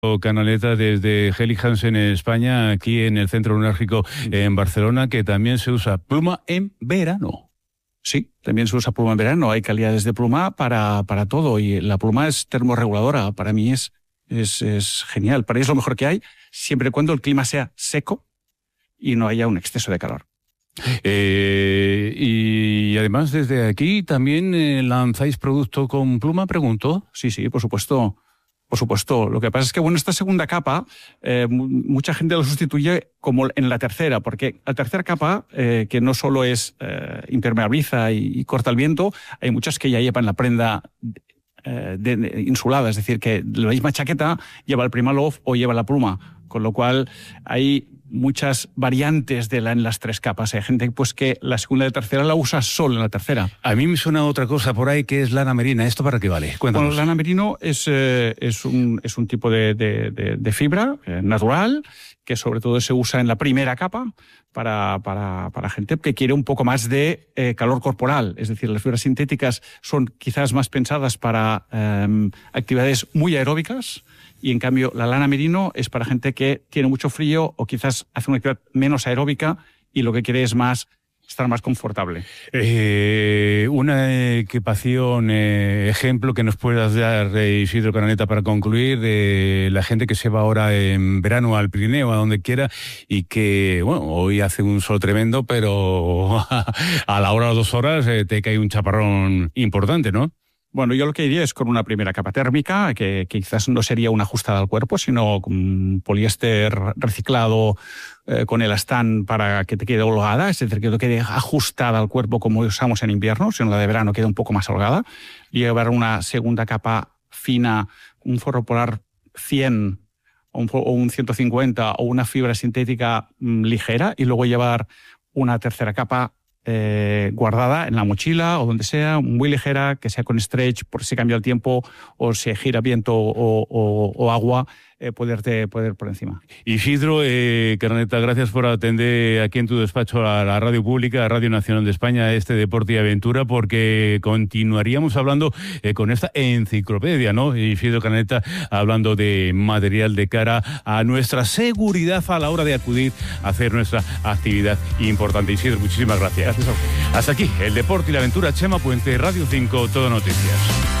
Canaleta desde Heli Hansen en España, aquí en el Centro Neurálgico en Barcelona, que también se usa pluma en verano. Sí, también se usa pluma en verano. Hay calidades de pluma para todo y la pluma es termorreguladora. Para mí es genial. Para mí es lo mejor que hay, siempre y cuando el clima sea seco y no haya un exceso de calor. Y además desde aquí también lanzáis producto con pluma, pregunto. Sí, por supuesto. Por supuesto. Lo que pasa es que, esta segunda capa, mucha gente lo sustituye como en la tercera, porque la tercera capa, que no solo es impermeabiliza y corta el viento, hay muchas que ya llevan la prenda insulada, es decir, que la misma chaqueta lleva el Primaloft o lleva la pluma, con lo cual hay muchas variantes en las tres capas. Hay gente pues que la segunda y la tercera la usa solo en la tercera. A mí me suena otra cosa por ahí que es lana merina. ¿Esto para qué vale? Cuéntanos. Bueno, lana merino es un tipo de fibra natural que sobre todo se usa en la primera capa para gente que quiere un poco más de calor corporal. Es decir, las fibras sintéticas son quizás más pensadas para actividades muy aeróbicas. Y en cambio la lana merino es para gente que tiene mucho frío o quizás hace una actividad menos aeróbica y lo que quiere es estar más confortable. Una equipación, ejemplo que nos puedas dar, Isidro Canaleta, para concluir, de la gente que se va ahora en verano al Pirineo, a donde quiera, y que, hoy hace un sol tremendo, pero a la hora o 2 horas te cae un chaparrón importante, ¿no? Bueno, yo lo que diría es con una primera capa térmica, que quizás no sería una ajustada al cuerpo, sino con poliéster reciclado con elastán para que te quede holgada, es decir, que no quede ajustada al cuerpo como usamos en invierno, sino la de verano queda un poco más holgada. Y llevar una segunda capa fina, un forro polar 100 o un 150 o una fibra sintética ligera, y luego llevar una tercera capa guardada en la mochila o donde sea, muy ligera, que sea con stretch por si cambia el tiempo o si gira viento o agua, poder por encima. Isidro Canaleta, gracias por atender aquí en tu despacho a la Radio Pública, a Radio Nacional de España, este Deporte y Aventura, porque continuaríamos hablando con esta enciclopedia, ¿no? Isidro Canaleta hablando de material de cara a nuestra seguridad a la hora de acudir a hacer nuestra actividad importante. Isidro, muchísimas gracias. Gracias a usted. Hasta aquí el Deporte y la Aventura. Chema Puente, Radio 5, Todo Noticias.